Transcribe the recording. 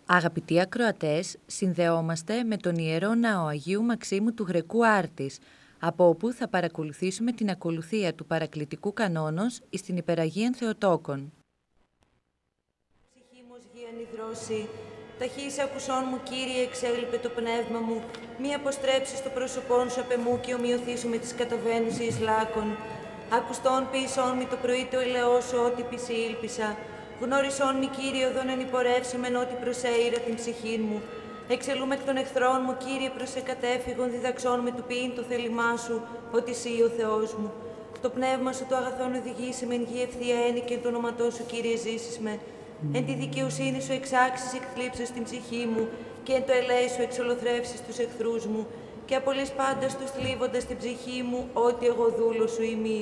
Αγαπητοί ακροατές, συνδεόμαστε με τον Ιερό Ναό Αγίου Μαξίμου του Γρεκού Άρτης, από όπου θα παρακολουθήσουμε την ακολουθία του παρακλητικού κανόνος εις την Υπεραγίαν Θεοτόκον. Ψυχή μου γη ανιδρώσει, ταχύς ακουσών μου, Κύριε, εξέλιπε το πνεύμα μου, μη αποστρέψεις το πρόσωπόν σου απ' εμού και ομοιωθήσου με τις καταβαίνουσες λάκων. Ακουστών ποιησών μη το πρωί το ελαιό σου, ό,τι πισή ήλπισα. Γνώρισόν μη, Κύριε, οδόν ενυπορεύσομεν ό,τι προσέειρα την ψυχήν μου. Εξελούμε εκ των εχθρών μου, Κύριε, προς εκατέφυγον, διδαξών με του ποιήν το θέλημά σου, ότι εσύ ο Θεός μου. Το πνεύμα σου το αγαθόν οδηγήσει με εν γη ευθεία έννοια και το όνοματό σου, Κύριε, ζήσεις με. Εν τη δικαιοσύνη σου εξάξεις εκθλίψεις την ψυχή μου και εν το ελέη σου εξολοθρεύσεις τους εχθρούς μου και απολύς πάντα τους θλίβοντας την ψυχή μου, ότι εγώ δούλος σου ημί.